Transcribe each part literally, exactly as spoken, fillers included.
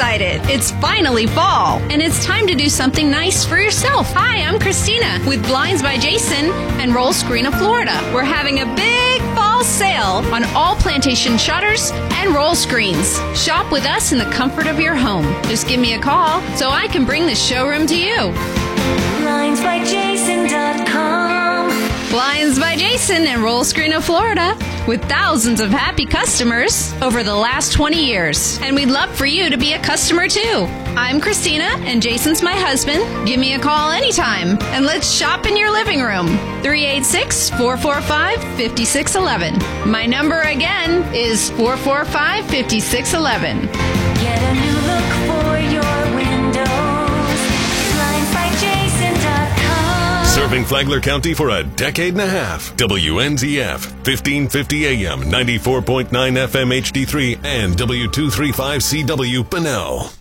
excited. It's finally fall, and it's time to do something nice for yourself. Hi, I'm Christina with Blinds by Jason and Roll Screen of Florida. We're having a big fall sale on all plantation shutters and roll screens. Shop with us in the comfort of your home. Just give me a call so I can bring the showroom to you. Blinds by Jason dot com. Blinds by Jason and Roll Screen of Florida, with thousands of happy customers over the last twenty years. And we'd love for you to be a customer too. I'm Christina, and Jason's my husband. Give me a call anytime, and let's shop in your living room. three eight six, four four five, five six one one. My number again is four four five, five six one one. Get a new look for your windows. Blinds by Jason dot com. Serving Flagler County for a decade and a half. W N Z F, fifteen fifty A M, ninety-four point nine F M H D three, and W two thirty-five C W Bunnell.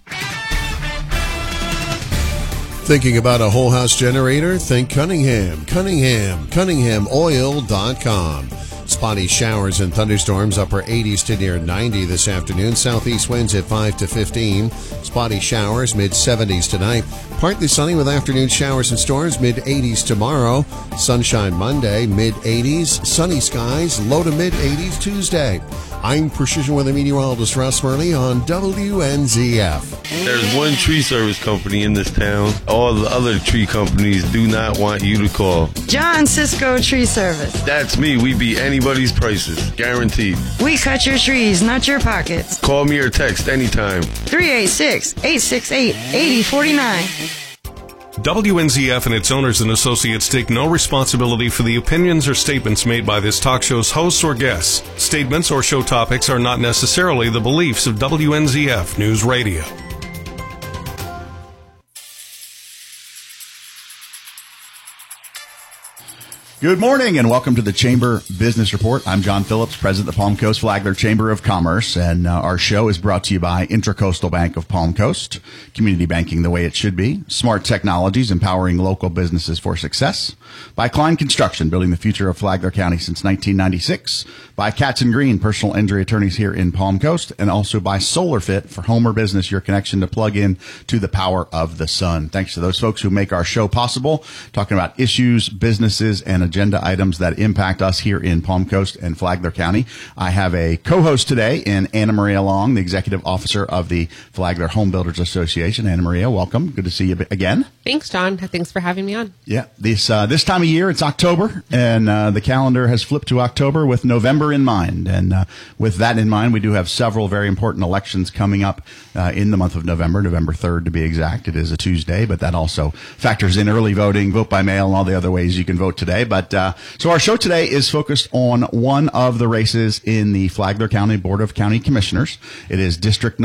Thinking about a whole house generator? Think Cunningham. Cunningham. Cunningham Oil dot com. Spotty showers and thunderstorms, upper eighties to near ninety this afternoon. Southeast winds at five to fifteen. Spotty showers, mid seventies tonight. Partly sunny with afternoon showers and storms, mid eighties tomorrow. Sunshine Monday, mid eighties. Sunny skies, low to mid eighties Tuesday. I'm Precision Weather Meteorologist Russ Murley on W N Z F. There's one tree service company in this town. All the other tree companies do not want you to call. John Cisco Tree Service. That's me. We beat anybody's prices. Guaranteed. We cut your trees, not your pockets. Call me or text anytime. three eight six, eight six eight, eight zero four nine. W N Z F and its owners and associates take no responsibility for the opinions or statements made by this talk show's hosts or guests. Statements or show topics are not necessarily the beliefs of W N Z F News Radio. Good morning and welcome to the Chamber Business Report. I'm John Phillips, President of the Palm Coast Flagler Chamber of Commerce, and uh, our show is brought to you by Intracoastal Bank of Palm Coast, community banking the way it should be, smart technologies empowering local businesses for success, by Klein Construction, building the future of Flagler County since nineteen ninety-six, by Katz and Green, personal injury attorneys here in Palm Coast, and also by SolarFit for home or business, your connection to plug in to the power of the sun. Thanks to those folks who make our show possible, talking about issues, businesses, and agenda items that impact us here in Palm Coast and Flagler County. I have a co-host today in Anna Maria Long, the executive officer of the Flagler Home Builders Association. Anna Maria, welcome. Good to see you again. Thanks, John. Thanks for having me on. Yeah, this uh, this time of year, it's October, and uh, the calendar has flipped to October with November in mind. And uh, with that in mind, we do have several very important elections coming up uh, in the month of November, November third to be exact. It is a Tuesday, but that also factors in early voting, vote by mail, and all the other ways you can vote today. But But uh, so our show today is focused on one of the races in the Flagler County Board of County Commissioners. It is District